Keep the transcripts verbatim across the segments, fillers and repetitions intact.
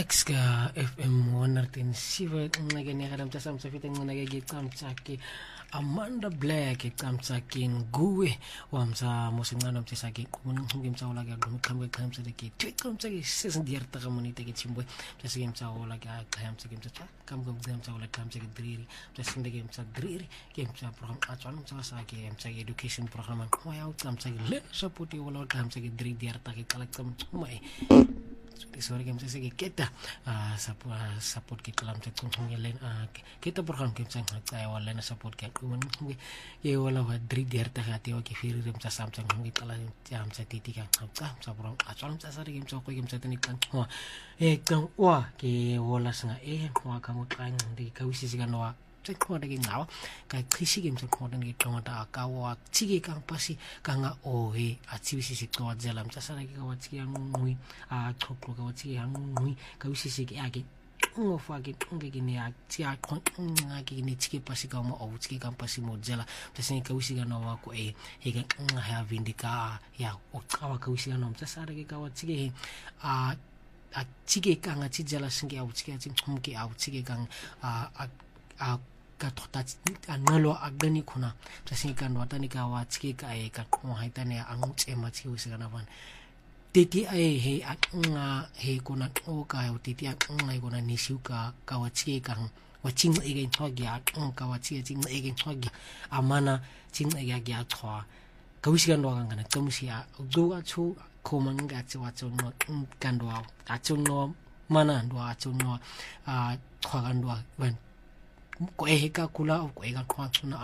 X ka F M one oh seven ngagenekala mthasamtha fithe nqinake qamtsaki Amanda Black qamtsaki nguwe wamsa mosincane mtsaki qumuni ngxuke mtsawula ke qhumi qhamwe qhamse ke qamtsaki sesindiyarta gamonite ke chimbwe mtsake mtsawula ke qhamse ke mtsaka kamgo mtsawula qhamse ke driri mtsinde ke mtsa driri ke mtsa program qatswana mtsaka ke mtsake education program qhoya uqamtsaki le support yola qhamse ke driri diyarta ke qala qamtsuma Sorry ke mtsese ke keta support support ke tlam tse tshongelen keta program ke mtsang tsaya wala na support ke qumuni ke wala wa dri derta ga te wa ke firi re mtsa samtsang ngi tala ya mtsa titi ka tsa mtsa program a tswana mtsa sare ke mtsa ko ke mtsa tani kan wa e kan wa ke wala sanga e wa ka mo tlang ndi ka wisisi ka no tse khona ke ngawa ka khisi ke mtsa khona ke qonga ka wa tsike ka pasi ka nga o he a tsibisi twa dzela mtsa sare ke ka wa tsike ngwi a xhoxo ka wa tsike ngwi ka wisisi ke ake ngo fa ke nge ke ne a tsia qonga ke ne tsike pasi ka mo o tsike ka pasi mo dzela tse se ka wisika no wa ko e he ka nga ha vindika ya o qawa ka wisika no mtsa sare ke ka wa tsike a a tsike ka nga tsijela singe a tsike a tsumke a tsike ka a a ka thota a nalo a gani khona tse ka ndo tani ka wa tsike ka e ka qho haitane a ngutse ma tsike wisika na bana titi ai he a nga he kona o ka o titi a nga i kona nishuka ka wa tsike ka wa tsing e ge thogi a ka wa tsike tsing e ge thogi amana tsing e ge ya thwa ka wisika ndo ka ngana tsamusi a do a chu khoma nga tse wa tsono ka ndo a tsono mana ndo a tsono a thwa ndo ban ko e ka kula ko e ka khwa tsuna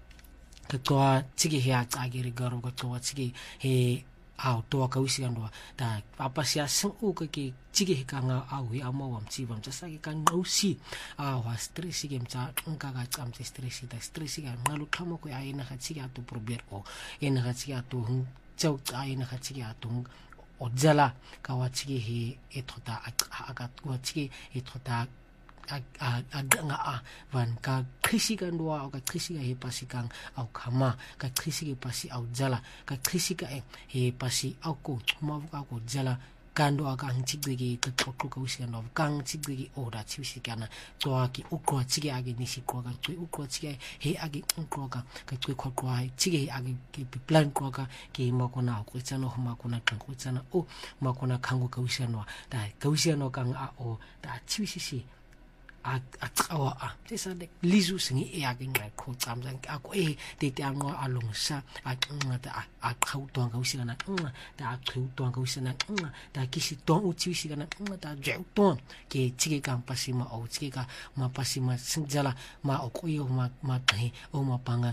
ka twa tsike he a tsagiri garo ka twa tsike he a to ka wisika ndo ta papa sia sen o ka ke tsike he ka nga a wi ama wa mtsiba mtsasa ke ka ngausi a wa stress ke mtsa nka ka tsamtse stress ta stress ka ngalo khamo ko a ina ga tsike a to problem o ina ga tsike a to tsau tsa ina ga tsike a to o dzala ka wa tsike he e thota a ka wa tsike e thota a a nga a van ka khisika ndwa ka khisika he pasikang au khama ka khisika pasi au dzala ka khisika he pasi au ko tsuma ka ko dzala kando aka ntsigege ka tlotlo ka usika no kang tsigege ora tshisika na tswa ki ukwa tsige age nisi kwa ka tswe ukwa tsige he age ukwa ka ka tswe kwa kwa tsige age ki plan kwa ka ki makona ko tsana ho makona ka ko tsana o makona khango ka usika no da ka usika no kang a o da tshisisi a a tsawa a tsesa de lizu singi e age ngai kho tsamza a ko e te te ango alongsa a nga ta a khauto nga usika na nga ta khauto nga usika na nga ta kisi ton u tsisi kana nga ta je ton ke tsike ka pasima o tsike ka ma pasima sinjala ma o ko yo ma ma tahi o ma panga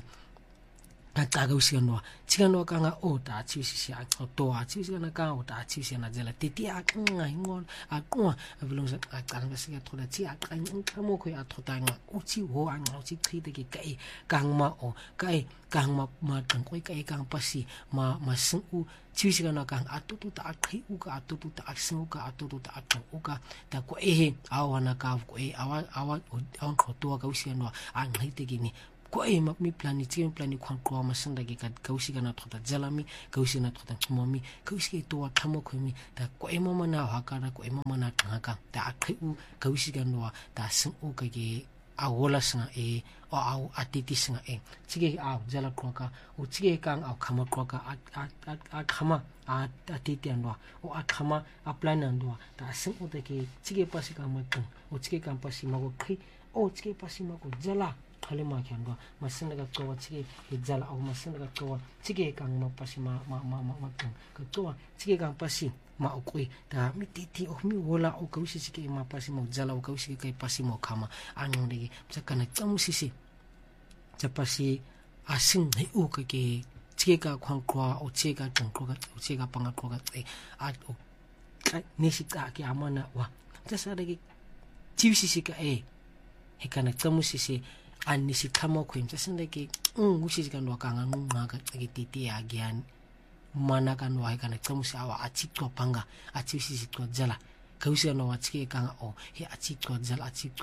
ta ga usika no tsika no ka nga o ta tsisi a to a tsisi kana ka o ta tsisi na jela te te a nga ngol a kwa a bilonga a kana ka sika thola tsi a ka nka mo ko a thota nga u tsi ho a nga tsi khite ke kai kang ma o kai kang ma ma tang ko kai kang pasi ma ma sin u tsisi kana kang a to to ta a khai u ka a to to ta a sin u ka a to to ta a to u ka ta ko e a wana ka ko e a wa a wa a khoto ka usika no a ngite ke ni ko e ma mi plani tsi plani khwan ko ma sanda ke ka ka usika na thota jalami ka usika na thota tsumami ka usika to wa thamo ko mi ta ko e mama na ha ka ko e mama na thaka ta a khu ka usika no ta sin u ka ke a wola sanga e o a atiti sanga e tsige a jala ko ka o tsige kang a khama ko ka a a khama a atiti andwa o a khama a plan andwa ta sin u te ke tsige pasi ka ma ko o tsige ka pasi ma ko khi o tsige pasi ma ko jala khale ma khandwa masinda ka tsowa tsige hijala au masinda ka tsowa tsige kang ma pasi ma ma ma ma ka tsowa tsige kang pasi ma okui ta mititi o mi wola o kausi sike ma pasi mo jala o kausi ke pasi mo khama anong de tsakana tsamusisi tsapasi asin he u ka ke tsige ka khwang khwa o tsige ka tong ka o tsige ka panga ka a o nisi ka ke amana wa tsasa de tsisi ka e he kana tsamusisi anisi khama khwim tsasinde ke ngusi ka ndo ka nganga ka ke titi ya gyan mana ka no ai kana tsamusi awa atsikwa panga atsisi sitwa jala kausi no watsike ka o he atsikwa jala atsikwa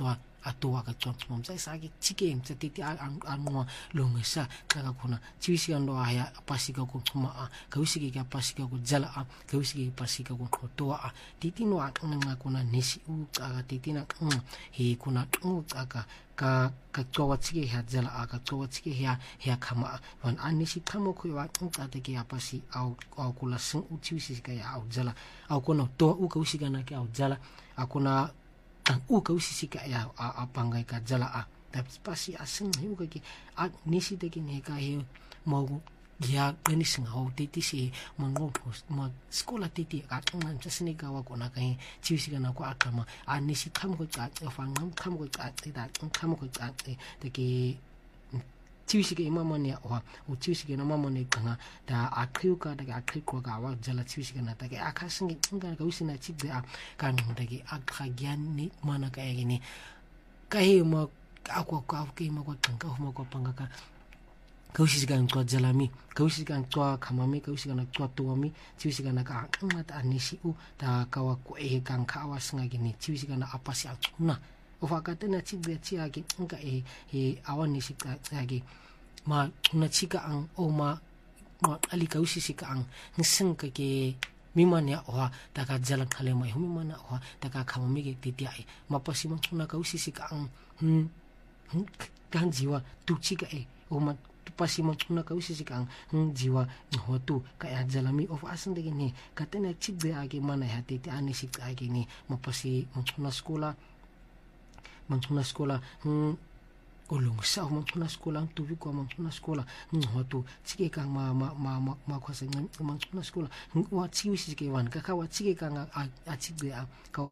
atoa ka tswa mtsa isake chike mtsa titi anwa longesa ka khona chiwisi ando aya pasika ku chuma a kawisi ke pasika ku jala a kawisi ke pasika ku khotoa a titi no aqanga kuna nisi u ka titi na he kuna u ka ka ka tswa tsike ha jala a ka tswa tsike ha ha khama wan anisi khamo khu wa tsa te ke apasi au au kula sing u chiwisi ka ya au jala au kono to u kawisi kana ke au jala akuna u kawisi ka ya apanga ka jala a tapasi asing hiu ka ki a nisi te ki ne ka he mau ya kani singa ho titi si mango post ma skola titi ka tanga tsini ka wa kona ka he chiwisi kana ko akama a nisi kham ko cha cha fa ngam kham ko cha cha da kham ko cha cha te ki chiwisi ke mama ne wa u chiwisi ke na mama ne kanga da akhiu ka da akhiu ko ka wa jala chiwisi kana ta ke akasingi tanga ka usina chigde a ka no ta ke akha gyan ni mana ka ye ni ka he ma akwa ka ke ma ko tanga ho ma ko panga ka kausi kan tua jalami kausi kan tua kamami kausi kan tua tuami chiwisi kan ka kanga ta anisi u ta kawa ko e kan ka awasinga gini chiwisi kan apa si atuna ofakate na chigde chia ke nga e e awani sika tsage ma na chika ang o ma ma ali kausi sika ang nseng ka ke mimania oha ta ka jala khale mai humimana oha ta ka kamami ke titia e mapasi ma tuna kausi sika ang hm kan jiwa tu chika e o ma pasi manguna ka usisi kang jiwa hotu ka ya jalami of asan de ni katena chigde age mana ya tete ani sik age ni mapasi manguna skola manguna skola hm olong sa manguna skola tuvi ko manguna skola hotu chike kang ma ma ma ma khwasa manguna skola wa chiwisi ke wan ka ka wa chike kang a chigde a ka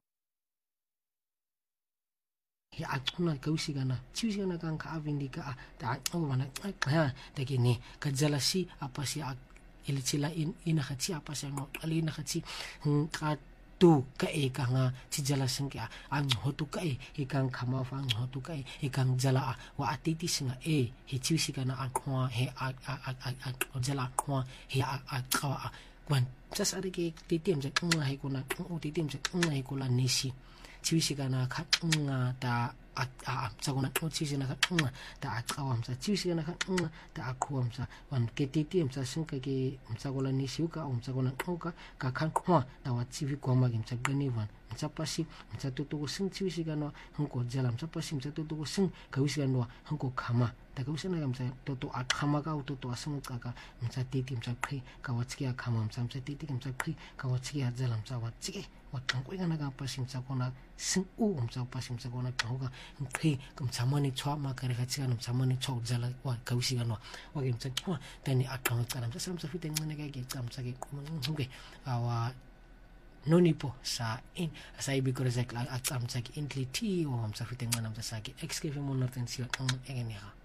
he atuna kausi kana chiwisi kana kan ka avindika ta wana ha ta kini ka jalasi apa si ilchila in ina khachi apa sa no ali na khachi ka tu ka e ka nga chi jalasin ka ang hotu ka e ikang khama fa ang hotu ka e ikang jala wa atiti singa e he chiwisi kana akwa he a a jala akwa he a kawa wan sas ade ke titim je nga he kuna u titim je nga he kula nisi chiwisi kana ka nga ta a a saguna chiwisi kana ka nga ta akawam sa chiwisi kana ka nga ta akwam sa wan ke titim sa sinka ke sagula nisi ka um saguna ka ka kan khwa ta wa chiwi ko ma gim sagani wan mchapasi mchatutu sing chiwisi kana hanko jalam mchapasi mchatutu sing kawisi kana hanko khama ta kawisi na gamsa toto akhama ka toto asang ka ka mchatiti mchakhi ka wachki akhama mchatiti mchakhi ka wachki jalam chawa chike watang ko ngana ka pasim chakona sing u umcha pasim chakona ka khi kam chamani chwa ma kare ka chana chamani chok jala wa kawisi kana wa gim chakwa tani akhama kana sam sa fiteng ngana ka ge cham chake ngge awa nonipo sa in sa ibi ko rezek la atam chake intli ti o am sa fiteng ngana sa ke excave mo norten siwa ang egenia